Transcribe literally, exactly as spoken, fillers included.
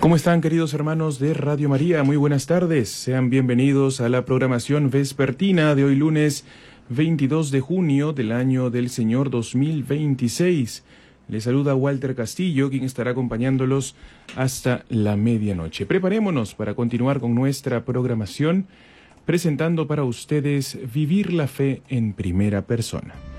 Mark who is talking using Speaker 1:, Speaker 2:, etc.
Speaker 1: ¿Cómo están, queridos hermanos de Radio María? Muy buenas tardes. Sean bienvenidos a la programación vespertina de hoy lunes veintidós de junio del año del Señor dos mil veintiséis. Les saluda Walter Castillo, quien estará acompañándolos hasta la medianoche. Preparémonos para continuar con nuestra programación, presentando para ustedes Vivir la Fe en Primera Persona.